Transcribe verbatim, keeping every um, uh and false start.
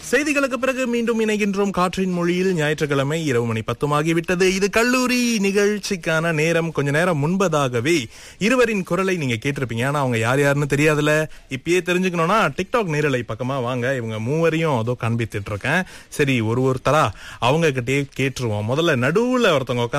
செய்திகளுக்கு பிறகு மீண்டும் இணைகின்றோம் காற்றின் மொழியில். ஞாயிற்றுக்கிழமை இரவு மணி பத்துமாகிவிட்டது. இது கல்லூரி நிகழ்ச்சிக்கான நேரம். கொஞ்ச நேரம் முன்பதாகவே இருவரின் குரலை நீங்க கேட்டிருப்பீங்க. ஆனா அவங்க யார் யாருன்னு தெரியாதுல. இப்பயே தெரிஞ்சுக்கணும்னா டிக்டாக் நேரலை பக்கமா வாங்க. இவங்க மூவரையும் அதோ காண்பித்துட்டு இருக்கேன். சரி, ஒரு ஒருத்தரா அவங்க கிட்டே கேட்டுருவோம். முதல்ல நடுவுல ஒருத்தவங்க